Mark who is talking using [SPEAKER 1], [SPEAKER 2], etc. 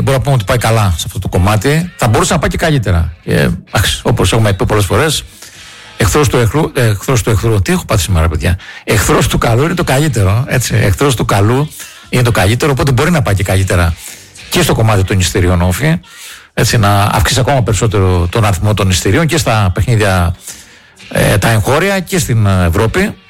[SPEAKER 1] μπορούμε να πούμε ότι πάει καλά σε αυτό το κομμάτι. Θα μπορούσε να πάει και καλύτερα. Όπως έχουμε πει πολλές φορές, εχθρός του εχθρού. Τι έχω πάθει σήμερα, παιδιά? Εχθρός του καλού είναι το καλύτερο. Έτσι. Εχθρός του καλού είναι το καλύτερο. Οπότε μπορεί να πάει και καλύτερα και στο κομμάτι των εισιτηρίων, Όφη. Έτσι, να αυξήσει ακόμα περισσότερο τον αριθμό των εισιτηρίων και στα παιχνίδια τα εγχώρια και στην Ευρώπη.